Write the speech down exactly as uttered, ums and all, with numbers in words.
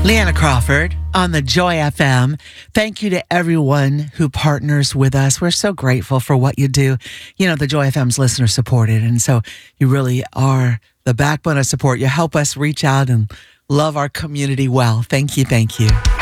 Leanna Crawford on the Joy F M. Thank you to everyone who partners with us. We're so grateful for what you do. You know, the Joy F M's listener supported, and so you really are the backbone of support. You help us reach out and love our community well. Thank you, thank you.